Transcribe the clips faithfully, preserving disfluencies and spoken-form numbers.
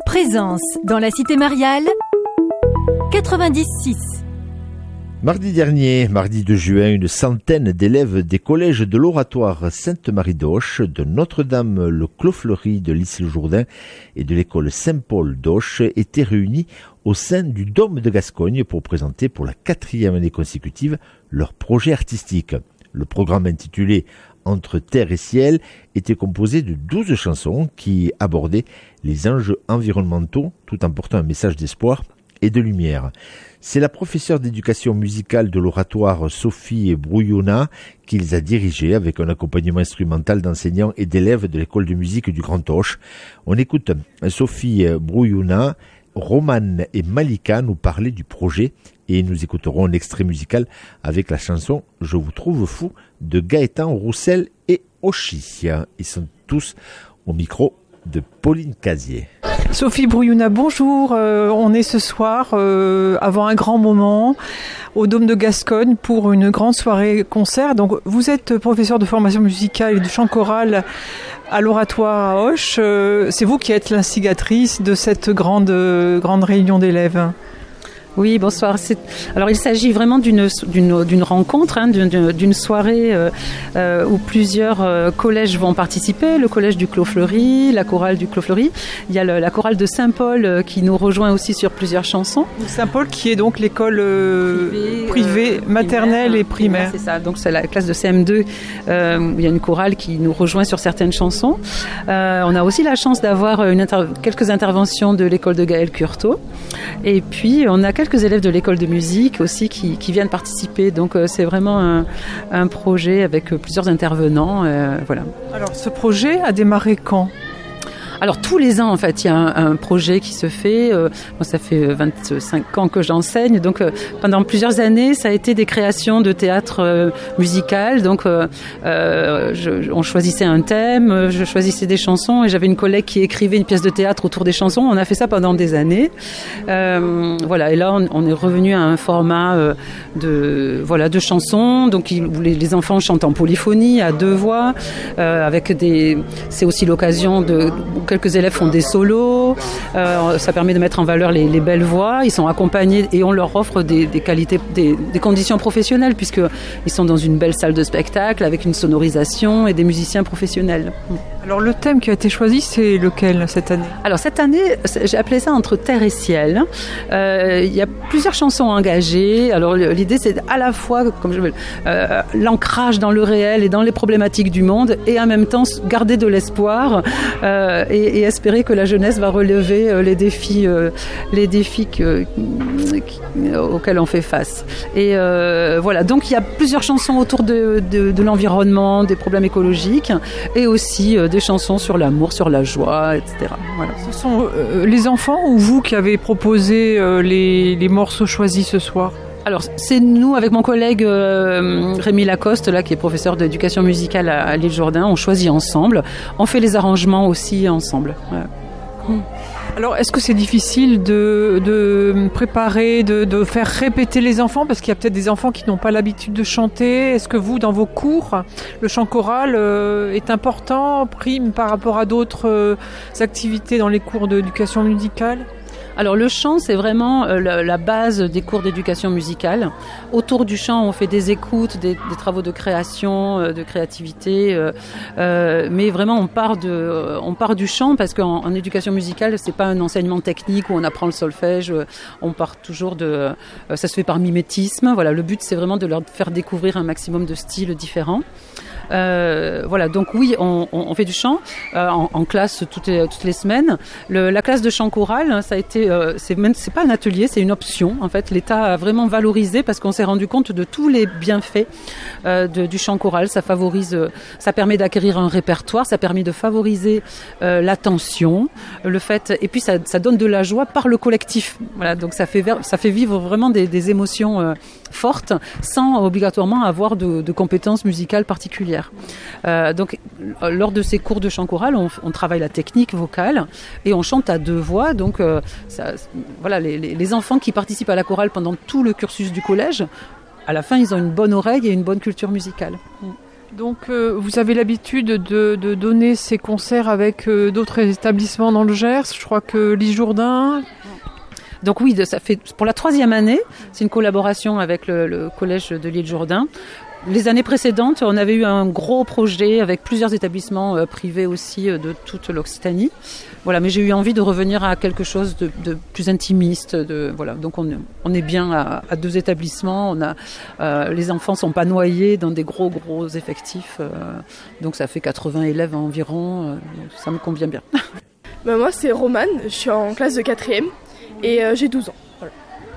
Présence dans la cité mariale quatre-vingt-dix six. Mardi dernier, mardi deux juin, une centaine d'élèves des collèges de l'Oratoire Sainte-Marie d'Auch, de Notre-Dame-le-Clos-Fleury de l'Issy-le-Jourdain et de l'école Saint-Paul d'Auch étaient réunis au sein du Dôme de Gascogne pour présenter pour la quatrième année consécutive leur projet artistique. Le programme intitulé Entre terre et ciel était composé de douze chansons qui abordaient les enjeux environnementaux tout en portant un message d'espoir et de lumière. C'est la professeure d'éducation musicale de l'Oratoire Sophie Brouillonna qui les a dirigés avec un accompagnement instrumental d'enseignants et d'élèves de l'école de musique du Grand Auch. On écoute Sophie Brouillonna, Romane et Malika nous parler du projet et nous écouterons un extrait musical avec la chanson « Je vous trouve fou » de Gaëtan Roussel et Ochi. Ils sont tous au micro de Pauline Casier. Sophie Brouillonna, bonjour. Euh, on est ce soir, euh, avant un grand moment, au Dôme de Gascogne pour une grande soirée concert. Donc, vous êtes professeur de formation musicale et de chant choral à l'Oratoire à Auch. Euh, c'est vous qui êtes l'instigatrice de cette grande, euh, grande réunion d'élèves. Oui, bonsoir. C'est... Alors, il s'agit vraiment d'une, d'une, d'une rencontre, hein, d'une, d'une soirée euh, euh, où plusieurs euh, collèges vont participer. Le collège du Clos-Fleury, la chorale du Clos-Fleury. Il y a le, la chorale de Saint-Paul euh, qui nous rejoint aussi sur plusieurs chansons. Saint-Paul qui est donc l'école euh, privée, privée euh, maternelle primaire, et primaire. C'est ça. Donc, c'est la classe de C M deux. Euh, il y a une chorale qui nous rejoint sur certaines chansons. Euh, on a aussi la chance d'avoir une inter- quelques interventions de l'école de Gaël Curto. Et puis, on a quelques élèves de l'école de musique aussi qui, qui viennent participer. Donc, euh, c'est vraiment un, un projet avec plusieurs intervenants. Euh, voilà. Alors, ce projet a démarré quand ? Alors tous les ans en fait il y a un, un projet qui se fait, euh, moi ça fait vingt-cinq ans que j'enseigne, donc euh, pendant plusieurs années ça a été des créations de théâtre euh, musical, donc euh, euh, je, on choisissait un thème, je choisissais des chansons et j'avais une collègue qui écrivait une pièce de théâtre autour des chansons, on a fait ça pendant des années, euh, voilà, et là on, on est revenu à un format euh, de, voilà, de chansons, donc il, où les, les enfants chantent en polyphonie à deux voix, euh, avec des, c'est aussi l'occasion de quelques élèves font des solos, euh, ça permet de mettre en valeur les, les belles voix, ils sont accompagnés et on leur offre des, des qualités, des, des conditions professionnelles puisqu'ils sont dans une belle salle de spectacle avec une sonorisation et des musiciens professionnels. Alors le thème qui a été choisi, c'est lequel cette année ? Alors cette année, j'ai appelé ça Entre terre et ciel. Euh, il y a plusieurs chansons engagées. Alors l'idée c'est à la fois comme je veux, euh, l'ancrage dans le réel et dans les problématiques du monde et en même temps garder de l'espoir euh, et, et espérer que la jeunesse va relever euh, les défis, euh, les défis que, qui, auxquels on fait face. Et euh, voilà, donc il y a plusieurs chansons autour de, de, de l'environnement, des problèmes écologiques et aussi euh, des chansons sur l'amour, sur la joie, et cetera. Voilà. Ce sont euh, les enfants ou vous qui avez proposé euh, les, les morceaux choisis ce soir ? Alors, c'est nous, avec mon collègue euh, Rémi Lacoste, là, qui est professeur d'éducation musicale à, à l'Île-Jourdain, on choisit ensemble. On fait les arrangements aussi ensemble. Ouais. Mmh. Alors, est-ce que c'est difficile de, de préparer, de, de faire répéter les enfants ? Parce qu'il y a peut-être des enfants qui n'ont pas l'habitude de chanter. Est-ce que vous, dans vos cours, le chant choral euh, est important, prime par rapport à d'autres euh, activités dans les cours d'éducation musicale ? Alors le chant, c'est vraiment euh, la, la base des cours d'éducation musicale. Autour du chant, on fait des écoutes, des, des travaux de création, euh, de créativité, euh, euh, mais vraiment on part de, euh, on part du chant parce qu'en en éducation musicale, c'est pas un enseignement technique où on apprend le solfège. Euh, on part toujours de, euh, ça se fait par mimétisme. Voilà, le but c'est vraiment de leur faire découvrir un maximum de styles différents. Euh, voilà, donc oui, on, on, on fait du chant euh, en, en classe toutes les, toutes les semaines. Le, la classe de chant choral, ça a été, euh, c'est même, c'est pas un atelier, c'est une option. En fait, l'État a vraiment valorisé parce qu'on s'est rendu compte de tous les bienfaits euh, de, du chant choral. Ça favorise, euh, ça permet d'acquérir un répertoire, ça permet de favoriser euh, l'attention, le fait, et puis ça, ça donne de la joie par le collectif. Voilà, donc ça fait, ça fait vivre vraiment des, des émotions euh, fortes sans obligatoirement avoir de, de compétences musicales particulières. Euh, donc, lors de ces cours de chant choral, on, on travaille la technique vocale et on chante à deux voix. Donc, euh, ça, voilà, les, les, les enfants qui participent à la chorale pendant tout le cursus du collège, à la fin, ils ont une bonne oreille et une bonne culture musicale. Donc euh, vous avez l'habitude de, de donner ces concerts avec euh, d'autres établissements dans le Gers, je crois que l'Île Jourdain. Donc oui, ça fait pour la troisième année, c'est une collaboration avec le, le collège de l'Île Jourdain. Les années précédentes, on avait eu un gros projet avec plusieurs établissements euh, privés aussi euh, de toute l'Occitanie. Voilà, mais j'ai eu envie de revenir à quelque chose de, de plus intimiste. De, voilà, donc on, on est bien à, à deux établissements. On a, euh, les enfants sont pas noyés dans des gros gros effectifs. Euh, donc ça fait quatre-vingts élèves environ. Euh, donc ça me convient bien. Ben moi c'est Romane, je suis en classe de quatrième et euh, j'ai douze ans. Voilà.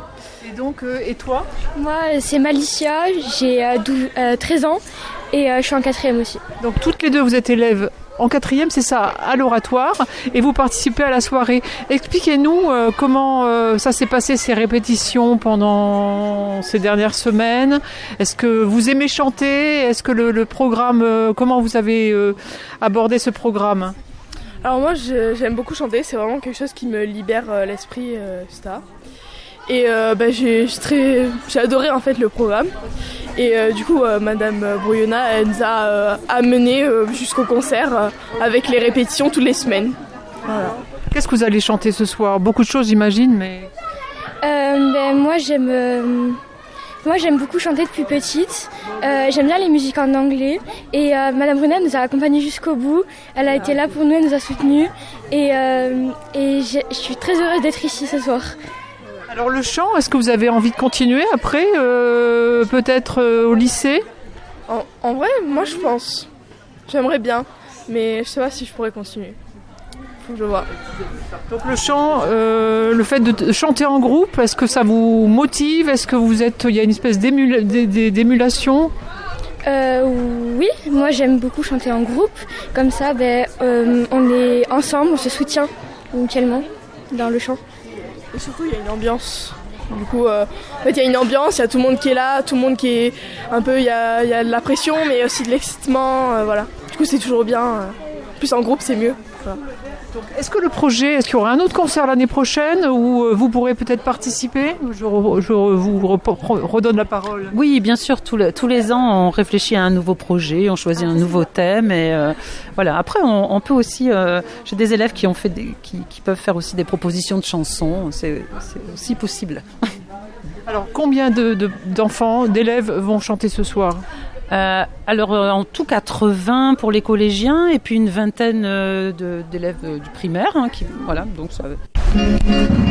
Et donc, euh, et toi ? Moi, c'est Malicia, j'ai euh, douze, euh, treize ans et euh, je suis en quatrième aussi. Donc toutes les deux, vous êtes élèves en quatrième, c'est ça, à l'Oratoire, et vous participez à la soirée. Expliquez-nous euh, comment euh, ça s'est passé, ces répétitions pendant ces dernières semaines. Est-ce que vous aimez chanter ? Est-ce que le, le programme, euh, comment vous avez euh, abordé ce programme ? Alors moi je, j'aime beaucoup chanter, c'est vraiment quelque chose qui me libère euh, l'esprit, euh, et cetera. Et euh, bah, j'ai, j'ai, très, j'ai adoré en fait le programme. Et euh, du coup, euh, Madame Brouillonna, elle nous a euh, amenés euh, jusqu'au concert euh, avec les répétitions toutes les semaines. Voilà. Qu'est-ce que vous allez chanter ce soir ? Beaucoup de choses, j'imagine, mais... Euh, ben, moi, j'aime, euh, moi, j'aime beaucoup chanter depuis petite. Euh, j'aime bien les musiques en anglais. Et euh, Madame Brunel nous a accompagnés jusqu'au bout. Elle a été là pour nous, elle nous a soutenus. Et, euh, et je suis très heureuse d'être ici ce soir. Alors le chant, est-ce que vous avez envie de continuer après, euh, peut-être euh, au lycée ? En, en vrai, moi je pense. J'aimerais bien, mais je sais pas si je pourrais continuer. Faut que je vois. Donc le chant, euh, le fait de chanter en groupe, est-ce que ça vous motive ? Est-ce que vous êtes, il y a une espèce d'émula- d'émulation ? Euh, oui, moi j'aime beaucoup chanter en groupe. Comme ça, ben, euh, on est ensemble, on se soutient mutuellement dans le chant. Et surtout, il y a une ambiance. Du coup, euh, en fait, il y a une ambiance, il y a tout le monde qui est là, tout le monde qui est un peu, il y a, il y a de la pression, mais aussi de l'excitement, euh, voilà. Du coup, c'est toujours bien. Euh. Plus en groupe, c'est mieux. Voilà. Donc, est-ce que le projet, est-ce qu'il y aura un autre concert l'année prochaine où vous pourrez peut-être participer ? Je, re, je vous redonne la parole. Oui, bien sûr. Tous les, tous les ans, on réfléchit à un nouveau projet, on choisit un nouveau thème et euh, voilà. Après, on, on peut aussi. Euh, j'ai des élèves qui ont fait, des, qui, qui peuvent faire aussi des propositions de chansons. C'est, c'est aussi possible. Alors, combien de, de, d'enfants, d'élèves vont chanter ce soir ? Euh, alors euh, en tout quatre-vingts pour les collégiens et puis une vingtaine euh, de, d'élèves euh, du primaire, hein, qui voilà donc ça.